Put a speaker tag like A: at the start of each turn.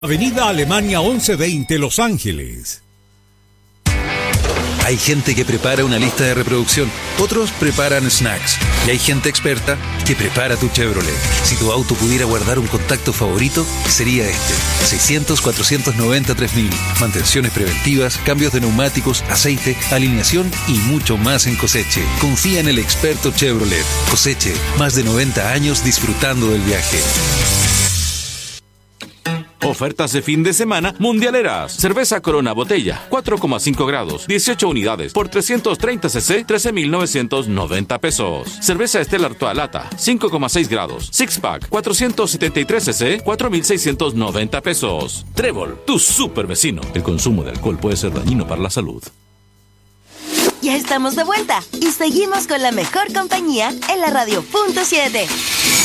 A: Avenida Alemania 1120, Los Ángeles.
B: Hay gente que prepara una lista de reproducción, otros preparan snacks y hay gente experta que prepara tu Chevrolet. Si tu auto pudiera guardar un contacto favorito, sería este. 600-490-3000. Mantenciones preventivas, cambios de neumáticos, aceite, alineación y mucho más en Coseche. Confía en el experto Chevrolet. Coseche, más de 90 años disfrutando del viaje.
C: Ofertas de fin de semana mundialeras. Cerveza Corona botella, 4,5 grados, 18 unidades por 330 cc, 13,990 pesos. Cerveza Stella Artois lata, 5,6 grados, six pack, 473 cc, 4,690 pesos. Trébol, tu super vecino. El consumo de alcohol puede ser dañino para la salud.
D: Ya estamos de vuelta y seguimos con la mejor compañía en la radio. Punto 7.